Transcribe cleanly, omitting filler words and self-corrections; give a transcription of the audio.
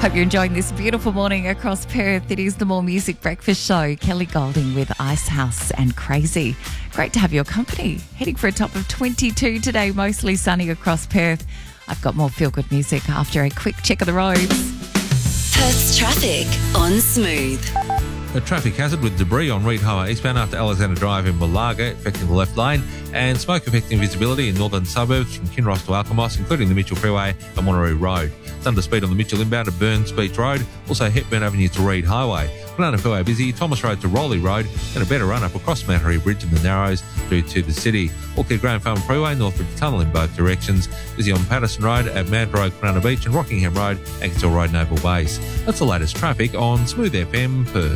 Hope you're enjoying this beautiful morning across Perth. It is the More Music Breakfast Show. Kelly Golding with Icehouse and Crazy. Great to have your company. Heading for a top of 22 today, mostly sunny across Perth. I've got more feel-good music after a quick check of the roads. Perth's traffic on Smooth. A traffic hazard with debris on Reid Highway eastbound after Alexander Drive in Malaga, affecting the left lane, and smoke affecting visibility in northern suburbs from Kinross to Alkimos, including the Mitchell Freeway and Wanneroo Road. It's under speed on the Mitchell inbound to Burns Beach Road, also Hepburn Avenue to Reid Highway. Banana Freeway busy, Thomas Road to Rowley Road, and a better run-up across Mount Harry Bridge in the Narrows through to the city. Orchid Graham Farm Freeway, Northbridge Tunnel in both directions. Busy on Patterson Road at Mount Road, Banana Beach, and Rockingham Road, Ankersall Road, Naval Base. That's the latest traffic on Smooth FM Perth.